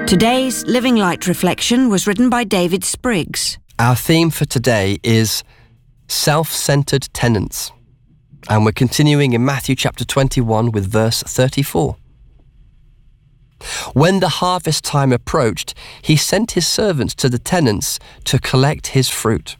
Today's Living Light reflection was written by David Spriggs. Our theme for today is self-centered tenants, and we're continuing in Matthew chapter 21 with verse 34. When the harvest time approached, he sent his servants to the tenants to collect his fruit.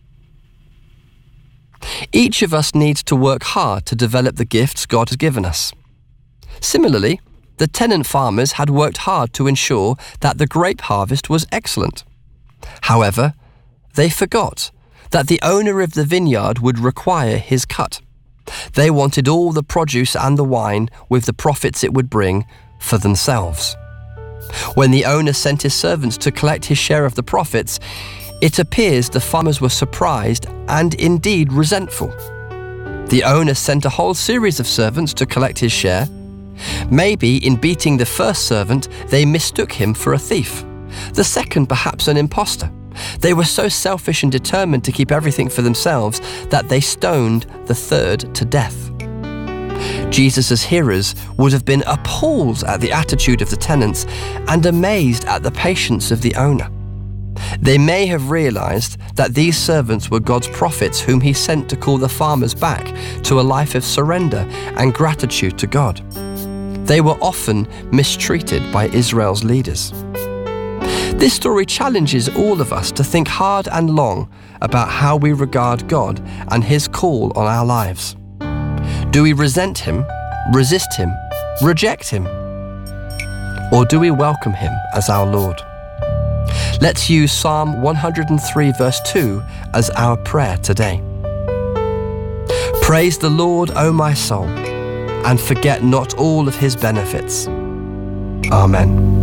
Each of us needs to work hard to develop the gifts God has given us. Similarly, the tenant farmers had worked hard to ensure that the grape harvest was excellent. However, they forgot that the owner of the vineyard would require his cut. They wanted all the produce and the wine, with the profits it would bring, for themselves. When the owner sent his servants to collect his share of the profits, it appears the farmers were surprised and indeed resentful. The owner sent a whole series of servants to collect his share. Maybe in beating the first servant, they mistook him for a thief. The second, perhaps an impostor. They were so selfish and determined to keep everything for themselves that they stoned the third to death. Jesus' hearers would have been appalled at the attitude of the tenants and amazed at the patience of the owner. They may have realized that these servants were God's prophets whom he sent to call the farmers back to a life of surrender and gratitude to God. They were often mistreated by Israel's leaders. This story challenges all of us to think hard and long about how we regard God and his call on our lives. Do we resent him, resist him, reject him? Or do we welcome him as our Lord? Let's use Psalm 103 verse 2 as our prayer today. Praise the Lord, O my soul, and forget not all of his benefits. Amen.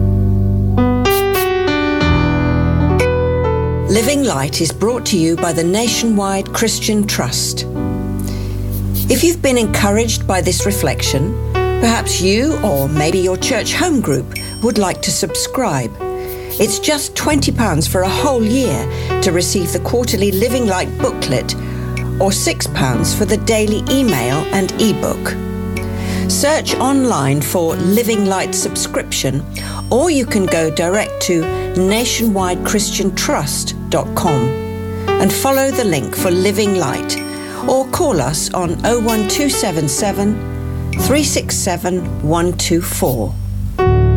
Living Light is brought to you by the Nationwide Christian Trust. If you've been encouraged by this reflection, perhaps you or maybe your church home group would like to subscribe. It's just £20 for a whole year to receive the quarterly Living Light booklet, or £6 for the daily email and ebook. Search online for Living Light subscription, or you can go direct to nationwidechristiantrust.com and follow the link for Living Light, or call us on 01277 367 124.